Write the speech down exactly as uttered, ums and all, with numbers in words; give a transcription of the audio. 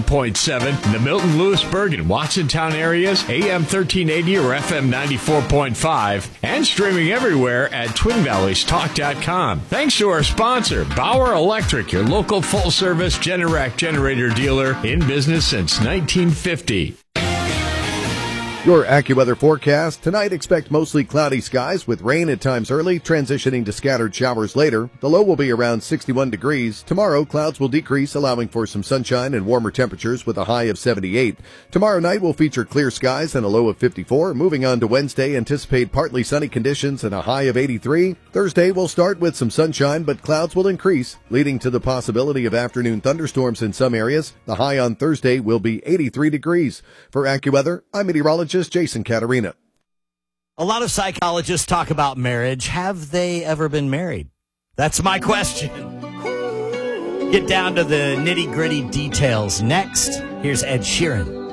point seven in the Milton, Lewisburg, and Watsontown areas, A M thirteen eighty or F M ninety-four point five, and streaming everywhere at twin valleys talk dot com. Thanks to our sponsor, Bauer Electric, your local full-service Generac generator dealer in business since nineteen fifty. Your AccuWeather forecast. Tonight, expect mostly cloudy skies with rain at times early, transitioning to scattered showers later. The low will be around sixty-one degrees. Tomorrow, clouds will decrease, allowing for some sunshine and warmer temperatures with a high of seventy-eight. Tomorrow night will feature clear skies and a low of fifty-four. Moving on to Wednesday, anticipate partly sunny conditions and a high of eighty-three. Thursday will start with some sunshine, but clouds will increase, leading to the possibility of afternoon thunderstorms in some areas. The high on Thursday will be eighty-three degrees. For AccuWeather, I'm meteorologist Jason Caterina. A lot of psychologists talk about marriage. Have they ever been married? That's my question. Get down to the nitty-gritty details next. Here's Ed Sheeran.